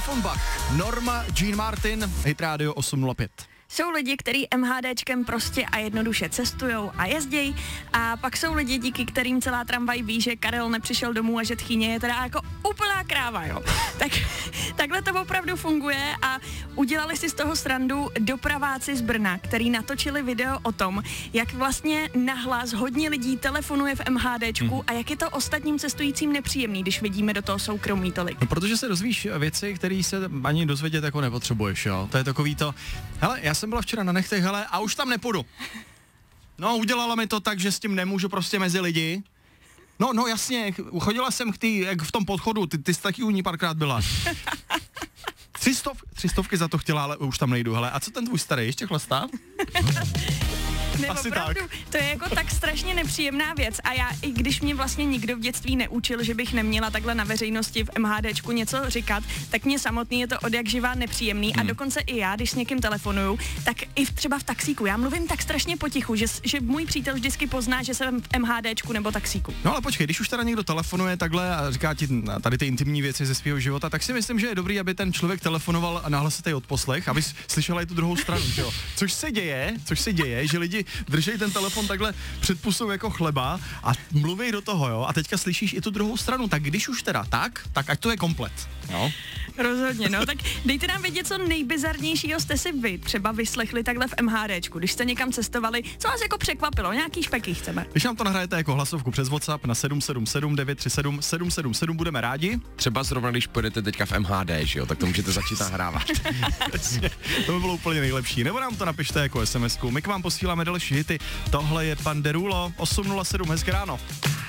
Offenbach, Norma Jean Martin, Hit Radio 805. Jsou lidi, kteří MHDčkem prostě a jednoduše cestujou a jezdějí, a pak jsou lidi, díky kterým celá tramvaj ví, že Karel nepřišel domů a že tchýně je teda jako úplná kráva, jo. Tak takhle to opravdu funguje a udělali si z toho srandu dopraváci z Brna, který natočili video o tom, jak vlastně nahlas hodně lidí telefonuje v MHDčku a jak je to ostatním cestujícím nepříjemný, když vidíme do toho soukromí tolik. No, protože se dozvíš věci, které se ani dozvědět jako nepotřebuješ, jo. To je takový to, hele, já jsem byla včera na nechtech, hele, a už tam nepůjdu. No, udělala mi to tak, že s tím nemůžu prostě mezi lidi. No jasně, chodila jsem k tý, jak v tom podchodu, ty jsi taky u ní párkrát byla. 300 za to chtěla, ale už tam nejdu, hele. A co ten tvůj starý, ještě chlastá? Ne, asi opravdu, tak. To je jako tak strašně nepříjemná věc a já, i když mě vlastně nikdo v dětství neučil, že bych neměla takhle na veřejnosti v MHDčku něco říkat, tak mě samotný je to odjakživa nepříjemný a dokonce i já, když s někým telefonuju, tak i třeba v taxíku. Já mluvím tak strašně potichu, že můj přítel vždycky pozná, že jsem v MHDčku nebo taxíku. No ale počkej, když už teda někdo telefonuje takhle a říká ti tady ty intimní věci ze svého života, tak si myslím, že je dobrý, aby ten člověk telefonoval a nahlasitej odposlech, aby slyšela i tu druhou stranu, že jo. Což se děje, že lidi držej ten telefon takhle před pusou jako chleba a mluví do toho, jo, a teďka slyšíš i tu druhou stranu, tak když už teda tak ať to je komplet, jo. Rozhodně, no, tak dejte nám vědět, co nejbizarnějšího jste si vy třeba vyslechli takhle v MHDčku, když jste někam cestovali, co vás jako překvapilo, nějaký špeky chceme. Když nám to nahrajete jako hlasovku přes WhatsApp na 777 937 777, budeme rádi. Třeba zrovna, když půjdete teďka v MHD, že jo, tak to můžete začít nahrávat. To by bylo úplně nejlepší. Nebo nám to napište jako SMS-ku. My k vám posíláme další hity. Tohle je pan Derulo, 807, hezké ráno.